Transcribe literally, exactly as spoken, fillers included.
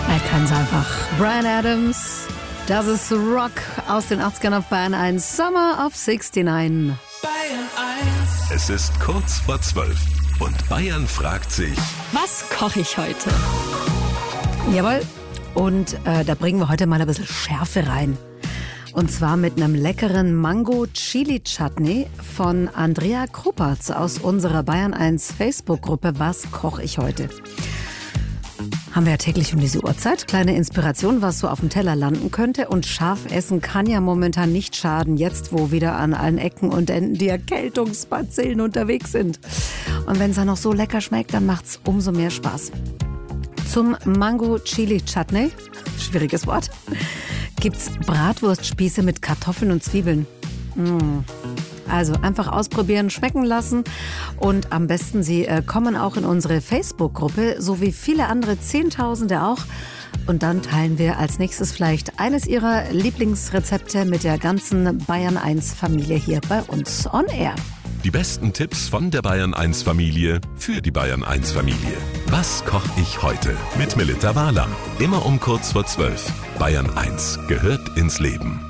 Er kann es einfach. Bryan Adams, das ist Rock aus den achtzigern auf Bayern eins, Summer of sixty-nine. Bayern eins. Es ist kurz vor zwölf und Bayern fragt sich, was koche ich heute? Jawohl, und äh, da bringen wir heute mal ein bisschen Schärfe rein. Und zwar mit einem leckeren Mango-Chili-Chutney von Andrea Kruppertz aus unserer Bayern eins Facebook-Gruppe Was koche ich heute? Haben wir ja täglich um diese Uhrzeit. Kleine Inspiration, was so auf dem Teller landen könnte. Und scharf essen kann ja momentan nicht schaden, jetzt wo wieder an allen Ecken und Enden die Erkältungsbazillen unterwegs sind. Und wenn es dann noch so lecker schmeckt, dann macht's umso mehr Spaß. Zum Mango-Chili-Chutney, schwieriges Wort, gibt's Bratwurstspieße mit Kartoffeln und Zwiebeln. Mmh. Also einfach ausprobieren, schmecken lassen und am besten Sie äh, kommen auch in unsere Facebook-Gruppe, so wie viele andere Zehntausende auch. Und dann teilen wir als nächstes vielleicht eines Ihrer Lieblingsrezepte mit der ganzen Bayern eins Familie hier bei uns on Air. die besten Tipps von der Bayern eins Familie für die Bayern eins Familie. Was koche ich heute? Mit Melitta Walam. Immer um kurz vor zwölf. Bayern eins gehört ins Leben.